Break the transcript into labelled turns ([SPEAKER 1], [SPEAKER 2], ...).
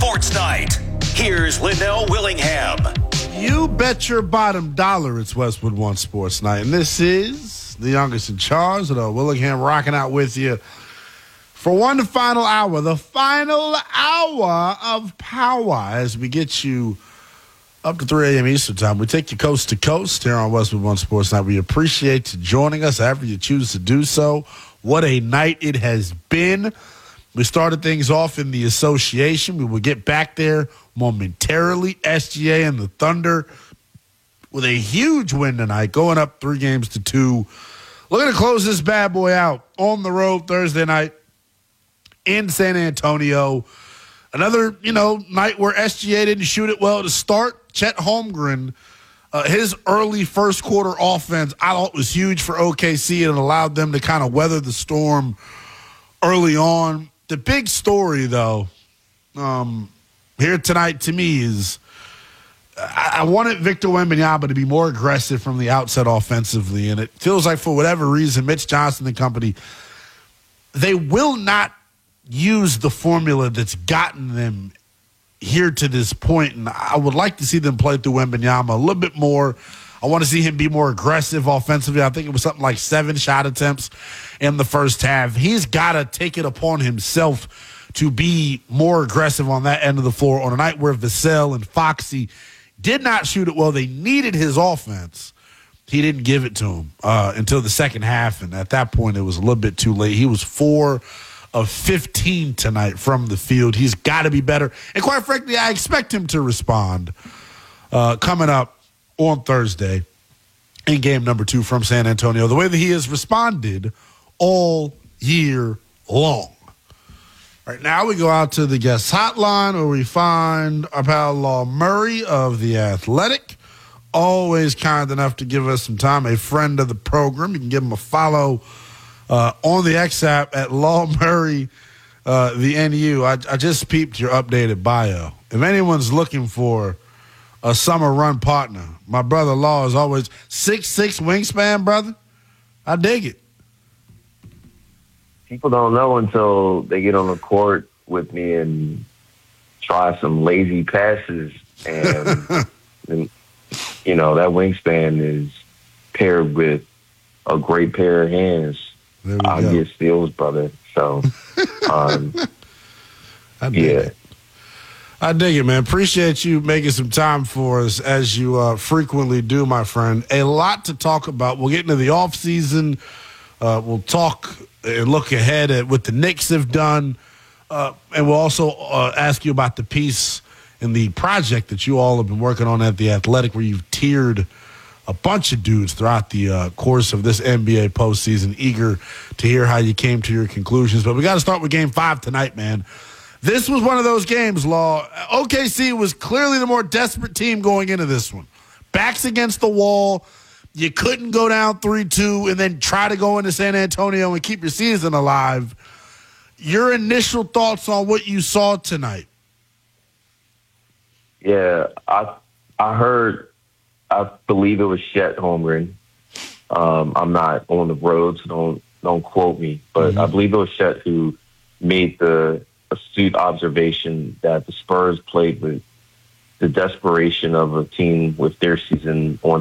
[SPEAKER 1] Sports Night. Here's Linnell Willingham.
[SPEAKER 2] You bet your bottom dollar it's Westwood One Sports Night. And this is the youngest in charge, Linnell Willingham, rocking out with you for the final hour of power as we get you up to 3 a.m. Eastern time. We take you coast to coast here on Westwood One Sports Night. We appreciate you joining us after you choose to do so. What a night it has been. We started things off in the association. We will get back there momentarily. SGA and the Thunder with a huge win tonight, going up 3-2. Looking to close this bad boy out on the road Thursday night in San Antonio. Another, night where SGA didn't shoot it well to start. Chet Holmgren, his early first quarter offense, I thought was huge for OKC and allowed them to kind of weather the storm early on. The big story, though, here tonight to me is I wanted Victor Wembanyama to be more aggressive from the outset offensively, and it feels like for whatever reason, Mitch Johnson and company, they will not use the formula that's gotten them here to this point, and I would like to see them play through Wembanyama a little bit more. I want to see him be more aggressive offensively. I think it was something like 7 shot attempts in the first half. He's got to take it upon himself to be more aggressive on that end of the floor on a night where Vassell and Foxy did not shoot it well. They needed his offense. He didn't give it to him until the second half, and at that point it was a little bit too late. He was 4 of 15 tonight from the field. He's got to be better. And quite frankly, I expect him to respond coming up on Thursday in game number 2 from San Antonio, the way that he has responded all year long. Right now we go out to the guest hotline where we find our pal Law Murray of The Athletic. Always kind enough to give us some time, a friend of the program. You can give him a follow on the X app at Law Murray, the NU. I just peeped your updated bio. If anyone's looking for a summer run partner, my brother Law is always 6'6" wingspan, brother. I dig it.
[SPEAKER 3] People don't know until they get on the court with me and try some lazy passes. And, and that wingspan is paired with a great pair of hands. I get steals, brother. So,
[SPEAKER 2] I dig it, man. Appreciate you making some time for us as you frequently do, my friend. A lot to talk about. We'll get into the offseason. We'll talk and look ahead at what the Knicks have done. And we'll also ask you about the piece in the project that you all have been working on at The Athletic, where you've tiered a bunch of dudes throughout the course of this NBA postseason. Eager to hear how you came to your conclusions. But we got to start with Game 5 tonight, man. This was one of those games, Law. OKC was clearly the more desperate team going into this one. Backs against the wall. You couldn't go down 3-2 and then try to go into San Antonio and keep your season alive. Your initial thoughts on what you saw tonight?
[SPEAKER 3] Yeah, I believe it was Chet Holmgren. I'm not on the road, so don't quote me. But I believe it was Chet who made the astute observation that the Spurs played with the desperation of a team with their season on